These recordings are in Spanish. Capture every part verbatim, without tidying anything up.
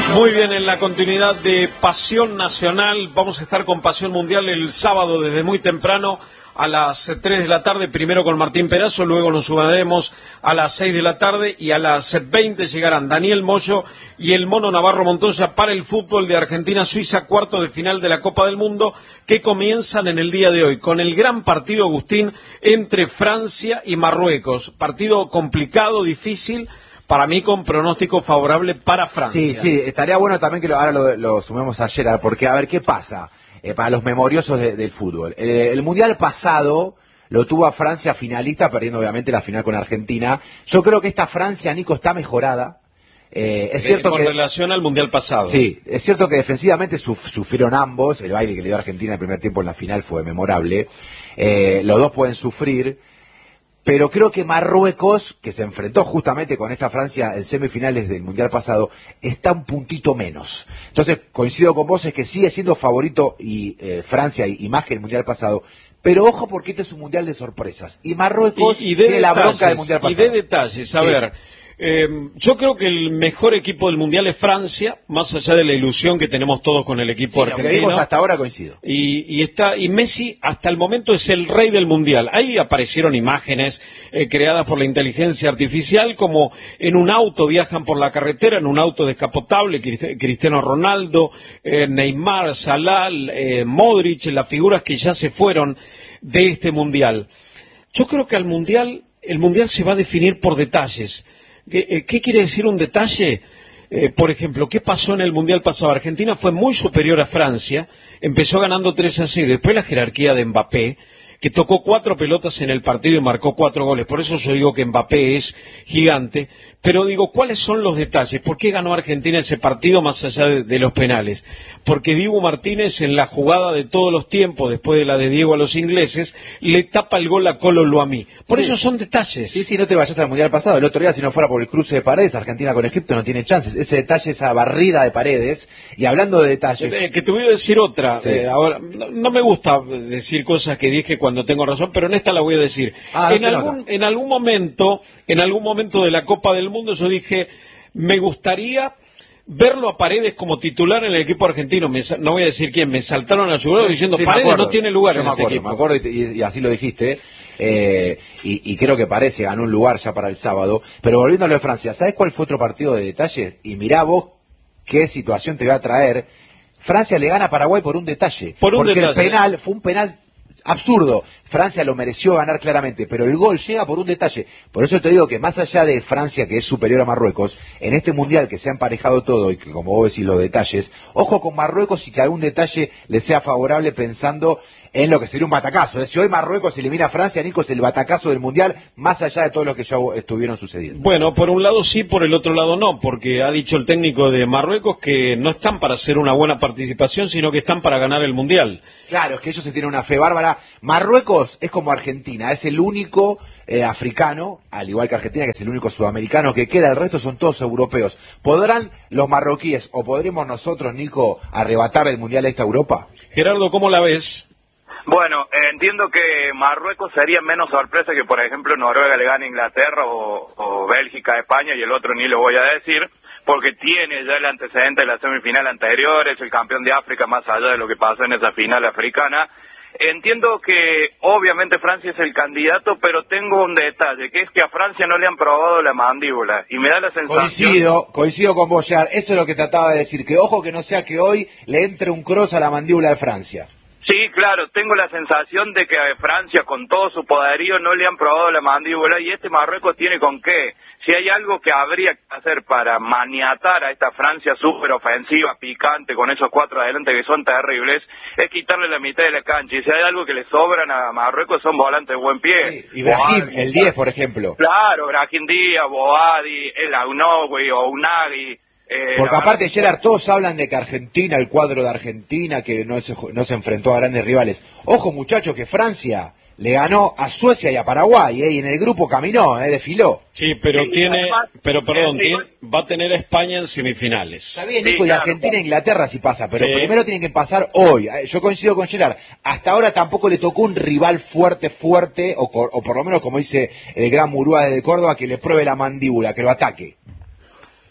Muy bien, en la continuidad de Pasión Nacional, vamos a estar con Pasión Mundial el sábado desde muy temprano a las tres de la tarde, primero con Martín Perazo, luego nos sumaremos a las seis de la tarde y a las veinte llegarán Daniel Moyo y el Mono Navarro Montoya para el fútbol de Argentina-Suiza, cuarto de final de la Copa del Mundo, que comienzan en el día de hoy, con el gran partido, Agustín, entre Francia y Marruecos. Partido complicado, difícil, para mí con pronóstico favorable para Francia. Sí, sí, estaría bueno también que lo, ahora lo, lo sumemos a Gerard, porque a ver qué pasa eh, para los memoriosos de, del fútbol. Eh, el Mundial pasado lo tuvo a Francia finalista, perdiendo obviamente la final con Argentina. Yo creo que esta Francia, Nico, está mejorada. Eh, es cierto con que, relación al Mundial pasado. Sí, es cierto que defensivamente suf, sufrieron ambos. El baile que le dio a Argentina el primer tiempo en la final fue memorable. Eh, los dos pueden sufrir. Pero creo que Marruecos, que se enfrentó justamente con esta Francia en semifinales del Mundial pasado, está un puntito menos. Entonces, coincido con vos, es que sigue siendo favorito y eh, Francia y, y más que el Mundial pasado. Pero ojo, porque este es un Mundial de sorpresas. Y Marruecos y, y de tiene detalles, la bronca del Mundial pasado. Y de detalles, a sí. ver... Eh, yo creo que el mejor equipo del Mundial es Francia, más allá de la ilusión que tenemos todos con el equipo sí, argentino. Lo que vimos hasta ahora coincido. Y, y, está, y Messi hasta el momento es el rey del Mundial. Ahí aparecieron imágenes eh, creadas por la inteligencia artificial, como en un auto viajan por la carretera, en un auto descapotable, Cristiano Ronaldo, eh, Neymar, Salah, eh, Modric, las figuras que ya se fueron de este Mundial. Yo creo que al Mundial, el Mundial se va a definir por detalles. ¿Qué, ¿Qué quiere decir un detalle? Eh, por ejemplo, ¿qué pasó en el Mundial pasado? Argentina fue muy superior a Francia, empezó ganando tres a cero, después la jerarquía de Mbappé, que tocó cuatro pelotas en el partido y marcó cuatro goles. Por eso yo digo que Mbappé es gigante. Pero digo, ¿cuáles son los detalles? ¿Por qué ganó Argentina ese partido más allá de, de los penales? Porque Dibu Martínez, en la jugada de todos los tiempos, después de la de Diego a los ingleses, le tapa el gol a Kolo Luamí. Por sí. Eso son detalles. Sí, sí, no te vayas al Mundial pasado. El otro día, si no fuera por el cruce de Paredes, Argentina con Egipto no tiene chances. Ese detalle, esa barrida de Paredes. Y hablando de detalles... Eh, que te voy a decir otra. Sí. Eh, ahora, no, no me gusta decir cosas que dije cuando tengo razón, pero en esta la voy a decir. Ah, no en, algún, nota. en algún momento, en algún momento de la Copa del Mundo, yo dije, me gustaría verlo a Paredes como titular en el equipo argentino. Me, no voy a decir quién, me saltaron a su diciendo, sí, Paredes no tiene lugar yo en me este acuerdo, equipo. Me acuerdo y, y así lo dijiste. Eh, y, y creo que Paredes ganó un lugar ya para el sábado. Pero volviendo a lo de Francia, ¿sabes cuál fue otro partido de detalle? Y mirá vos qué situación te va a traer. Francia le gana a Paraguay por un detalle. Por un porque detalle. el penal fue un penal absurdo. Francia lo mereció ganar claramente, pero el gol llega por un detalle. Por eso te digo que más allá de Francia, que es superior a Marruecos, en este Mundial que se ha emparejado todo y que, como vos decís, los detalles, ojo con Marruecos y que algún detalle le sea favorable pensando en lo que sería un batacazo. Si hoy Marruecos elimina a Francia, Nico, es el batacazo del Mundial, más allá de todo lo que ya estuvieron sucediendo. Bueno, por un lado sí, por el otro lado no, porque ha dicho el técnico de Marruecos que no están para hacer una buena participación, sino que están para ganar el Mundial. Claro, es que ellos se tienen una fe bárbara. Marruecos es como Argentina, es el único eh, africano, al igual que Argentina, que es el único sudamericano que queda, el resto son todos europeos. ¿Podrán los marroquíes o podremos nosotros, Nico, arrebatar el Mundial a esta Europa? Gerardo, ¿cómo la ves? Bueno, eh, entiendo que Marruecos sería menos sorpresa que, por ejemplo, Noruega le gane a Inglaterra o, o Bélgica a España, y el otro ni lo voy a decir, porque tiene ya el antecedente de la semifinal anterior, es el campeón de África más allá de lo que pasó en esa final africana. Entiendo que obviamente Francia es el candidato, pero tengo un detalle, que es que a Francia no le han probado la mandíbula, y me da la sensación... Coincido, coincido con vos, Jar. Eso es lo que trataba de decir, que ojo que no sea que hoy le entre un cross a la mandíbula de Francia. Sí, claro, tengo la sensación de que a Francia, con todo su poderío, no le han probado la mandíbula, y este Marruecos tiene con qué. Si hay algo que habría que hacer para maniatar a esta Francia súper ofensiva, picante, con esos cuatro adelante que son terribles, es quitarle la mitad de la cancha. Y si hay algo que le sobran a Marruecos, son volantes de buen pie. Sí, y Brahim, el diez, por ejemplo. Claro, Brahim Díaz, Boadi, El Aunogui o Unagui. Eh, Porque aparte, Gerard, todos hablan de que Argentina, el cuadro de Argentina, que no se, no se enfrentó a grandes rivales. Ojo, muchachos, que Francia le ganó a Suecia y a Paraguay, ¿eh? Y en el grupo caminó, ¿eh? Desfiló. Sí, pero sí, tiene, además, pero perdón, sí, tiene, va a tener a España en semifinales. Está bien, sí, Nico, y claro, Argentina e Inglaterra sí pasa, pero sí. primero tienen que pasar hoy. Yo coincido con Gerard, hasta ahora tampoco le tocó un rival fuerte, fuerte, o, o por lo menos, como dice el gran Murúa desde Córdoba, que le pruebe la mandíbula, que lo ataque.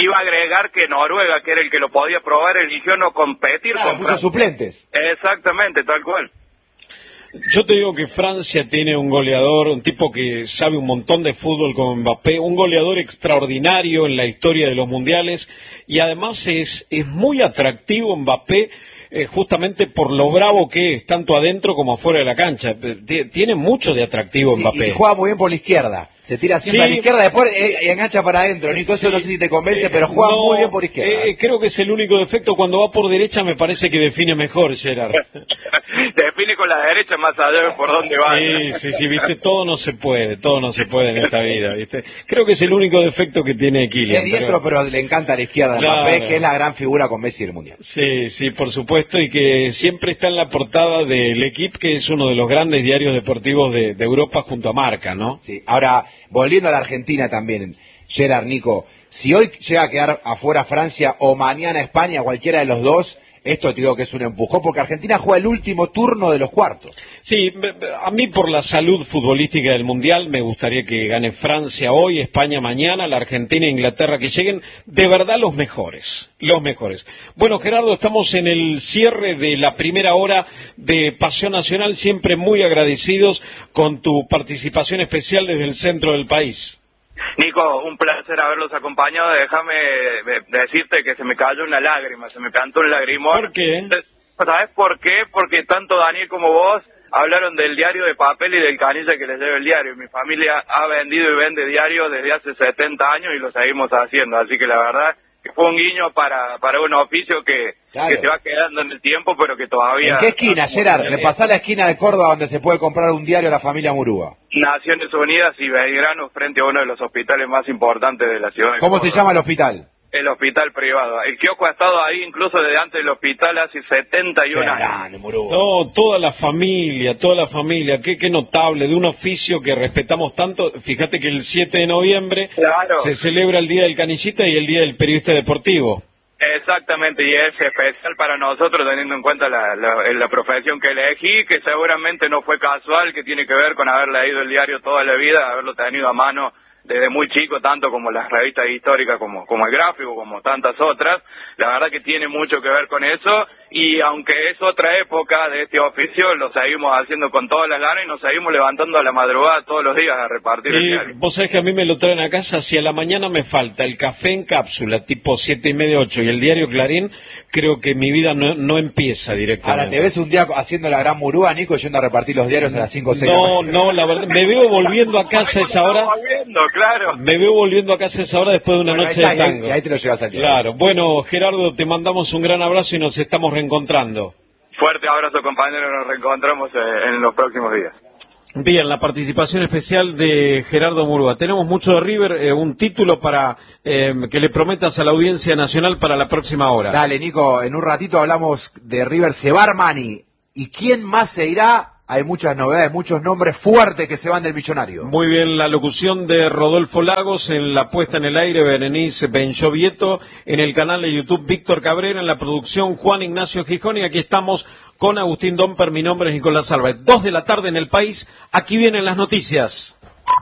iba a agregar que Noruega, que era el que lo podía probar, eligió no competir claro, con puso Francia. suplentes. Exactamente, tal cual. Yo te digo que Francia tiene un goleador, un tipo que sabe un montón de fútbol como Mbappé, un goleador extraordinario en la historia de los mundiales, y además es, es muy atractivo Mbappé, eh, justamente por lo bravo que es, tanto adentro como afuera de la cancha. T- tiene mucho de atractivo Sí, Mbappé. y juega muy bien por la izquierda. Se tira siempre Sí. a la izquierda, después eh, engancha para adentro. Nico, eso Sí. no sé si te convence, Eh, pero juega no, muy bien por izquierda. eh, creo que es el único defecto. Cuando va por derecha me parece que define mejor, Gerard. Define con la derecha más allá de por dónde va. Sí, sí, sí, viste, todo no se puede, todo no se puede en esta vida, viste. Creo que es el único defecto que tiene Kylian. Es diestro, pero... pero le encanta a la izquierda de Claro. Mbappé, que es la gran figura con Messi del Mundial. Sí, sí, por supuesto, y que siempre está en la portada del Equipo, que es uno de los grandes diarios deportivos de, de Europa junto a Marca, ¿no? Sí. Ahora, volviendo a la Argentina también, Gerard, Nico, si hoy llega a quedar afuera Francia o mañana España, cualquiera de los dos, esto te digo que es un empujón, porque Argentina juega el último turno de los cuartos. Sí, a mí por la salud futbolística del Mundial me gustaría que gane Francia hoy, España mañana, la Argentina e Inglaterra, que lleguen de verdad los mejores, los mejores. Bueno, Gerardo, estamos en el cierre de la primera hora de Pasión Nacional, siempre muy agradecidos con tu participación especial desde el centro del país. Nico, un placer haberlos acompañado. Déjame decirte que se me cayó una lágrima, se me cantó un lagrimón. ¿Por qué? ¿Sabes por qué? Porque tanto Daniel como vos hablaron del diario de papel y del canilla que les lleva el diario. Mi familia ha vendido y vende diario desde hace setenta años y lo seguimos haciendo. Así que la verdad que fue un guiño para para un oficio que, claro. que se va quedando en el tiempo, pero que todavía... ¿En qué esquina, Gerard? Le pasá la esquina de Córdoba donde se puede comprar un diario a la familia Murúa. Naciones Unidas y Belgrano, frente a uno de los hospitales más importantes de la ciudad de ¿Cómo Córdoba. se llama el hospital? El hospital privado. El kiosco ha estado ahí incluso desde antes del hospital hace setenta y un años. Grande, Murúa. No, toda la familia, toda la familia, qué, qué notable, de un oficio que respetamos tanto. Fíjate que el siete de noviembre Claro. se celebra el Día del Canillita y el Día del Periodista Deportivo. Exactamente, y es especial para nosotros teniendo en cuenta la, la, la profesión que elegí, que seguramente no fue casual, que tiene que ver con haber leído el diario toda la vida, haberlo tenido a mano desde muy chico, tanto como las revistas históricas, como, como el gráfico, como tantas otras. La verdad que tiene mucho que ver con eso, y aunque es otra época de este oficio, lo seguimos haciendo con todas las ganas y nos seguimos levantando a la madrugada todos los días a repartir el Y diario. vos sabés que a mí me lo traen a casa, si a la mañana me falta el café en cápsula, tipo siete y media, ocho, y el diario Clarín, creo que mi vida no, no empieza directamente. Ahora, ¿te ves un día haciendo la gran Murúa, Nico, yendo a repartir los diarios a las cinco o seis? No, no, la verdad, me veo volviendo a casa a esa hora. Claro. Me veo volviendo a casa a esa hora después de una Bueno, noche ahí está, de y ahí- tango. y ahí te lo llevas al día. Claro, bueno, Gerardo, te mandamos un gran abrazo y nos estamos reencontrando. Fuerte abrazo, compañeros, nos reencontramos eh, en los próximos días. Bien, la participación especial de Gerardo Murúa. Tenemos mucho de River, eh, un título para eh, que le prometas a la audiencia nacional para la próxima hora. Dale, Nico, en un ratito hablamos de River. Se va Armani. ¿Y quién más se irá? Hay muchas novedades, muchos nombres fuertes que se van del Millonario. Muy bien, la locución de Rodolfo Lagos, en la puesta en el aire Berenice Benchovieto, en el canal de YouTube Víctor Cabrera, en la producción Juan Ignacio Gijón, y aquí estamos con Agustín Domper. Mi nombre es Nicolás Álvarez. Dos de la tarde en el país, aquí vienen las noticias.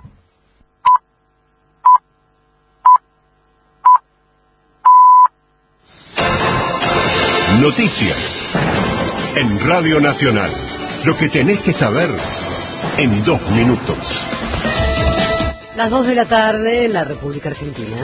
Noticias en Radio Nacional. Lo que tenés que saber en dos minutos. Las dos de la tarde en la República Argentina.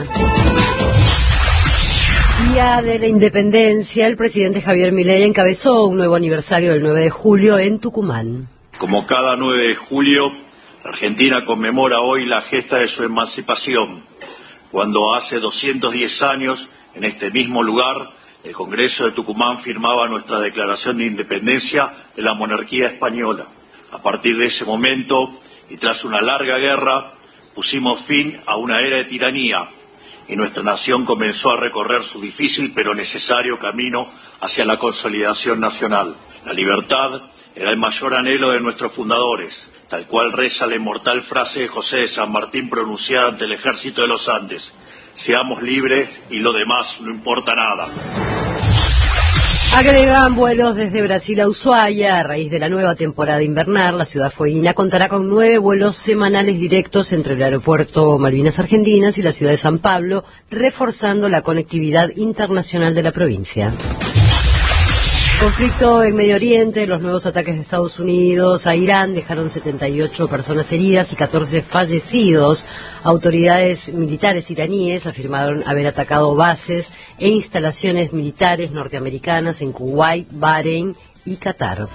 Día de la Independencia, el presidente Javier Milei encabezó un nuevo aniversario del nueve de julio en Tucumán. Como cada nueve de julio, la Argentina conmemora hoy la gesta de su emancipación, cuando hace doscientos diez años, en este mismo lugar, el Congreso de Tucumán firmaba nuestra declaración de independencia de la monarquía española. A partir de ese momento, y tras una larga guerra, pusimos fin a una era de tiranía, y nuestra nación comenzó a recorrer su difícil pero necesario camino hacia la consolidación nacional. La libertad era el mayor anhelo de nuestros fundadores, tal cual reza la inmortal frase de José de San Martín pronunciada ante el ejército de los Andes: seamos libres y lo demás no importa nada. Agregan vuelos desde Brasil a Ushuaia. A raíz de la nueva temporada invernal, la ciudad fueguina contará con nueve vuelos semanales directos entre el aeropuerto Malvinas Argentinas y la ciudad de San Pablo, reforzando la conectividad internacional de la provincia. Conflicto en Medio Oriente. Los nuevos ataques de Estados Unidos a Irán dejaron setenta y ocho personas heridas y catorce fallecidos. Autoridades militares iraníes afirmaron haber atacado bases e instalaciones militares norteamericanas en Kuwait, Bahrein y Qatar.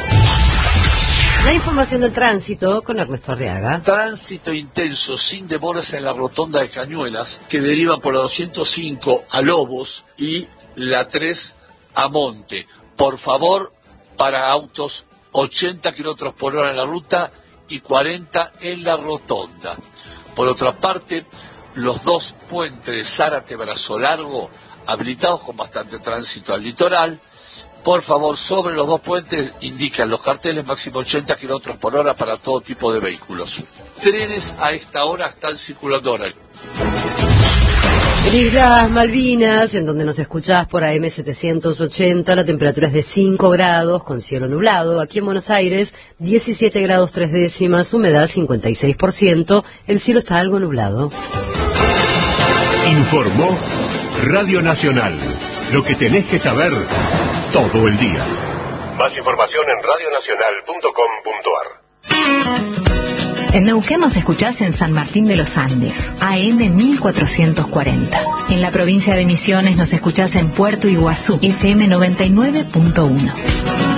La información del tránsito con Ernesto Arriaga. Tránsito intenso, sin demoras en la rotonda de Cañuelas, que deriva por la doscientos cinco a Lobos y la tres a Monte. Por favor, para autos ochenta kilómetros por hora en la ruta y cuarenta en la rotonda. Por otra parte, los dos puentes de Zárate Brazo Largo, habilitados con bastante tránsito al litoral. Por favor, sobre los dos puentes indican los carteles máximo ochenta kilómetros por hora para todo tipo de vehículos. Trenes a esta hora están circulando ahora. En Islas Malvinas, en donde nos escuchás por A M setecientos ochenta, la temperatura es de cinco grados, con cielo nublado. Aquí en Buenos Aires, diecisiete grados tres décimas, humedad cincuenta y seis por ciento, el cielo está algo nublado. Informó Radio Nacional, lo que tenés que saber todo el día. Más información en radio nacional punto com punto ar. En Neuquén nos escuchás en San Martín de los Andes, A M mil cuatrocientos cuarenta. En la provincia de Misiones nos escuchás en Puerto Iguazú, F M noventa y nueve punto uno.